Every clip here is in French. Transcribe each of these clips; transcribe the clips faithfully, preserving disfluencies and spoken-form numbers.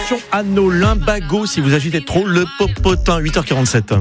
Attention à nos limbagos si vous agitez trop le popotin. huit heures quarante-sept.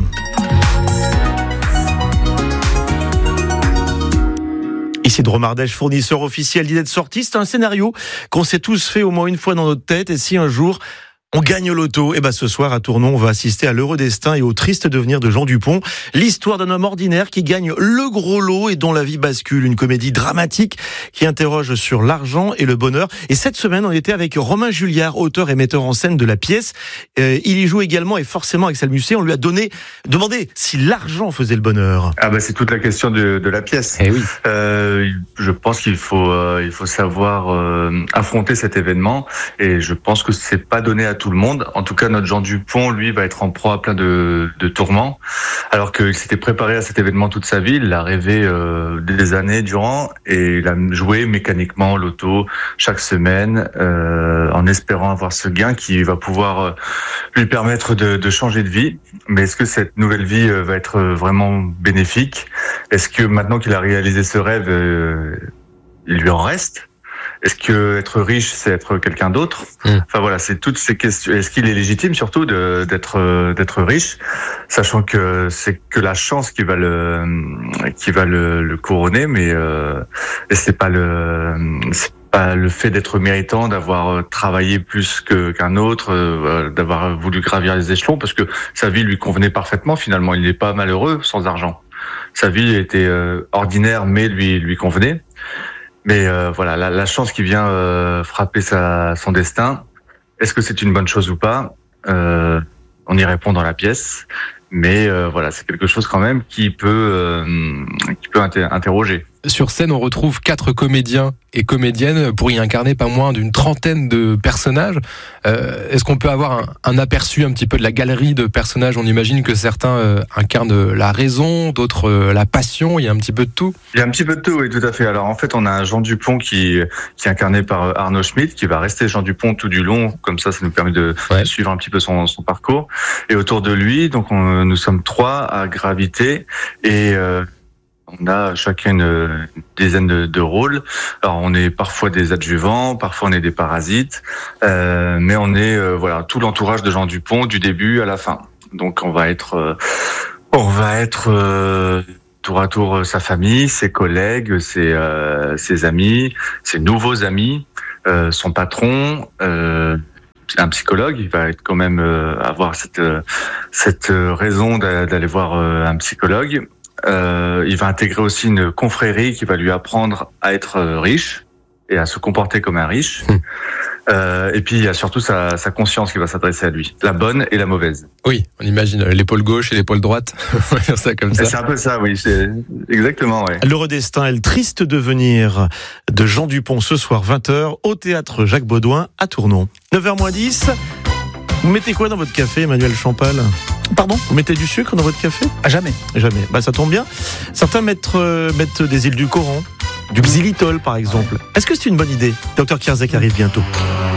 Ici de Romardèche, fournisseur officiel d'idées de sortie. C'est un scénario qu'on s'est tous fait au moins une fois dans notre tête. Et si un jour on gagne au loto, et ben ce soir à Tournon, on va assister à l'heureux destin et au triste devenir de Jean Dupont. L'histoire d'un homme ordinaire qui gagne le gros lot et dont la vie bascule. Une comédie dramatique qui interroge sur l'argent et le bonheur. Et cette semaine, on était avec Romain Julliard, auteur et metteur en scène de la pièce. Euh, il y joue également et forcément Axel Musset. On lui a donné, demandé si l'argent faisait le bonheur. Ah bah c'est toute la question de, de la pièce. Eh oui. Euh, je pense qu'il faut, euh, il faut savoir euh, affronter cet événement et je pense que c'est pas donné à tout le monde. En tout cas, notre Jean Dupont, lui, va être en proie à plein de, de tourments, alors qu'il s'était préparé à cet événement toute sa vie. Il l'a rêvé euh, des années durant et il a joué mécaniquement au loto chaque semaine euh, en espérant avoir ce gain qui va pouvoir euh, lui permettre de, de changer de vie. Mais est-ce que cette nouvelle vie euh, va être vraiment bénéfique ? Est-ce que maintenant qu'il a réalisé ce rêve, euh, il lui en reste ? Est-ce que être riche, c'est être quelqu'un d'autre ? mmh. Enfin voilà, c'est toutes ces questions. Est-ce qu'il est légitime surtout de, d'être d'être riche, sachant que c'est que la chance qui va le qui va le, le couronner, mais euh, et c'est pas le c'est pas le fait d'être méritant, d'avoir travaillé plus que qu'un autre, euh, d'avoir voulu gravir les échelons, parce que sa vie lui convenait parfaitement. Finalement, il n'est pas malheureux sans argent. Sa vie était euh, ordinaire, mais lui lui convenait. Mais euh, voilà, la, la chance qui vient euh, frapper sa, son destin, est-ce que c'est une bonne chose ou pas ? euh, On y répond dans la pièce, mais euh, voilà, c'est quelque chose quand même qui peut, euh, qui peut inter- interroger. Sur scène, on retrouve quatre comédiens et comédiennes pour y incarner pas moins d'une trentaine de personnages. Euh, est-ce qu'on peut avoir un, un aperçu un petit peu de la galerie de personnages ? On imagine que certains euh, incarnent la raison, d'autres euh, la passion. Il y a un petit peu de tout. Il y a un petit peu de tout, oui, tout à fait. Alors en fait, on a un Jean Dupont qui, qui est incarné par Arnaud Schmitt, qui va rester Jean Dupont tout du long. Comme ça, ça nous permet de, ouais. de suivre un petit peu son, son parcours. Et autour de lui, donc on, nous sommes trois à graviter et euh, on a chacun une, une dizaine de, de rôles. Alors on est parfois des adjuvants, parfois on est des parasites, euh, mais on est euh, voilà tout l'entourage de Jean Dupont du début à la fin. Donc on va être, euh, on va être euh, tour à tour sa famille, ses collègues, ses, euh, ses amis, ses nouveaux amis, euh, son patron. Euh, un psychologue, il va être quand même euh, avoir cette cette raison d'aller voir euh, un psychologue. Euh, il va intégrer aussi une confrérie qui va lui apprendre à être riche et à se comporter comme un riche. Mmh. Euh, et puis il y a surtout sa, sa conscience qui va s'adresser à lui, la bonne et la mauvaise. Oui, on imagine l'épaule gauche et l'épaule droite. On va dire ça comme ça. Et c'est un peu ça, oui, c'est exactement. Ouais. L'heureux destin et le triste devenir de Jean Dupont ce soir vingt heures au théâtre Jacques Baudouin à Tournon. neuf heures moins dix. Vous mettez quoi dans votre café, Emmanuel Champal ? Pardon ? Vous mettez du sucre dans votre café ? Ah, jamais. Jamais. Bah, ça tombe bien. Certains mettent, euh, mettent des îles du Coran, du xylitol par exemple. Est-ce que c'est une bonne idée ? Docteur Kierzek arrive bientôt.